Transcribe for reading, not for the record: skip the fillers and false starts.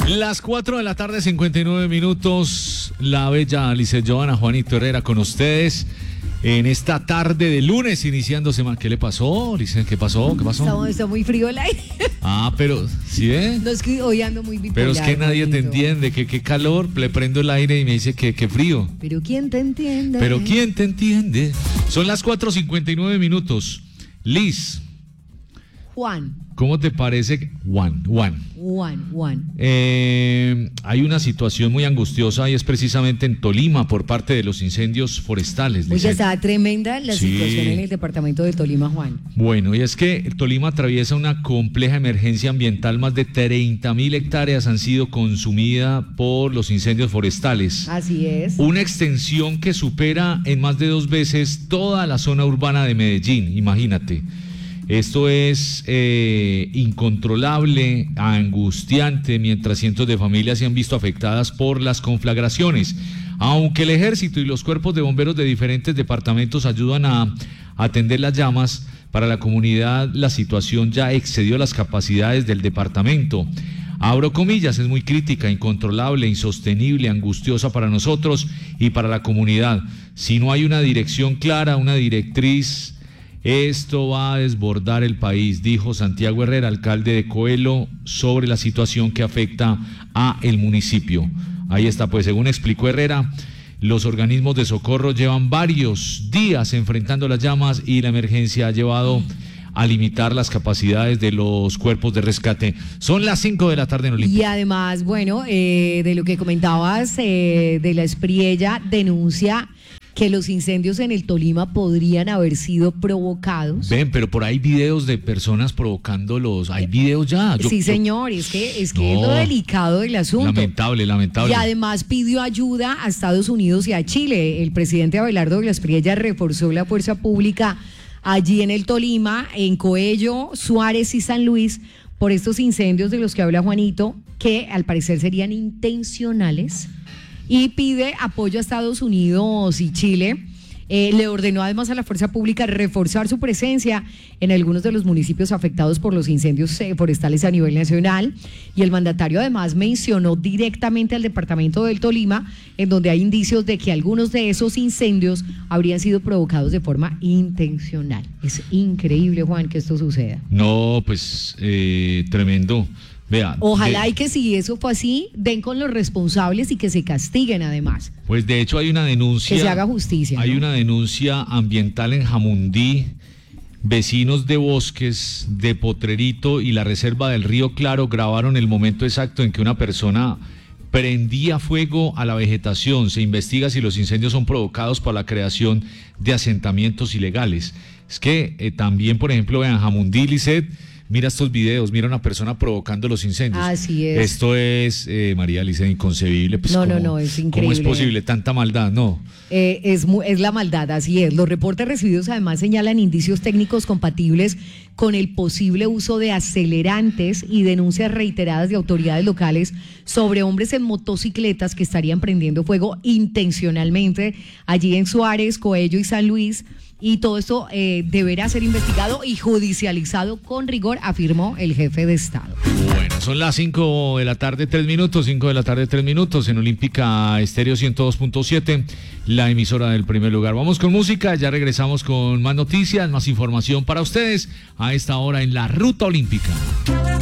Las 4 de la tarde, 59 minutos. La bella Lice Joana, Juanito Herrera con ustedes en esta tarde de lunes, iniciando semana. ¿Qué le pasó, Lice? ¿Qué pasó? Está muy frío el aire. Ah, pero, ¿sí ve? No, es que hoy ando muy bipolar. Pero es que nadie te Juanito. entiende, que qué calor, le prendo el aire y me dice que frío. Pero ¿quién te entiende? Pero ¿quién te entiende? Son las 4:59 minutos. Liz, Juan. ¿cómo te parece? Juan. Hay una situación muy angustiosa y es precisamente en Tolima por parte de los incendios forestales. Oye, está tremenda la Sí. situación en el departamento de Tolima, Juan. Bueno, y es que Tolima atraviesa una compleja emergencia ambiental. Más de 30.000 hectáreas han sido consumidas por los incendios forestales. Así es. Una extensión que supera en más de 2 veces toda la zona urbana de Medellín, imagínate. Esto es incontrolable, angustiante, mientras cientos de familias se han visto afectadas por las conflagraciones. Aunque el ejército y los cuerpos de bomberos de diferentes departamentos ayudan a atender las llamas, para la comunidad la situación ya excedió las capacidades del departamento. Abro comillas, es muy crítica, incontrolable, insostenible, angustiosa para nosotros y para la comunidad. Si no hay una dirección clara, una directriz, esto va a desbordar el país, dijo Santiago Herrera, alcalde de Coelho, sobre la situación que afecta a el municipio. Ahí está, pues según explicó Herrera, los organismos de socorro llevan varios días enfrentando las llamas y la emergencia ha llevado a limitar las capacidades de los cuerpos de rescate. Son las 5 de la tarde en Olimpia. Y además, bueno, de lo que comentabas de la Espriella, denuncia que los incendios en el Tolima podrían haber sido provocados. Ven, pero por ahí videos de personas provocándolos, hay videos ya. Sí, señor, es que es No, lo delicado del asunto. Lamentable. Y además pidió ayuda a Estados Unidos y a Chile. El presidente Abelardo de la Espriella reforzó la fuerza pública allí en el Tolima, en Coello, Suárez y San Luis, por estos incendios de los que habla Juanito, que al parecer serían intencionales, y pide apoyo a Estados Unidos y Chile. Le ordenó además a la fuerza pública reforzar su presencia en algunos de los municipios afectados por los incendios forestales a nivel nacional, y el mandatario además mencionó directamente al departamento del Tolima, en donde hay indicios de que algunos de esos incendios habrían sido provocados de forma intencional. Es increíble, Juan, que esto suceda. No, pues tremendo. Vea, Ojalá y que si eso fue así, den con los responsables y que se castiguen además. Pues de hecho hay una denuncia. Que se haga justicia. Hay ¿no? una denuncia ambiental en Jamundí. Vecinos de Bosques, de Potrerito y la reserva del Río Claro grabaron el momento exacto en que una persona prendía fuego a la vegetación. Se investiga si los incendios son provocados por la creación de asentamientos ilegales. Es que también, por ejemplo, en Jamundí, Lisset, mira estos videos, mira una persona provocando los incendios. Así es. Esto es, María Lice, inconcebible. Pues, No, es increíble. ¿Cómo es posible tanta maldad? No. Es la maldad, así es. Los reportes recibidos además señalan indicios técnicos compatibles con el posible uso de acelerantes y denuncias reiteradas de autoridades locales sobre hombres en motocicletas que estarían prendiendo fuego intencionalmente allí en Suárez, Coello y San Luis. Y todo esto deberá ser investigado y judicializado con rigor, afirmó el jefe de Estado. Bueno, son las 5 de la tarde, 3 minutos, 5 de la tarde, 3 minutos, en Olímpica Estéreo 102.7, la emisora del primer lugar. Vamos con música, ya regresamos con más noticias, más información para ustedes a esta hora en la Ruta Olímpica.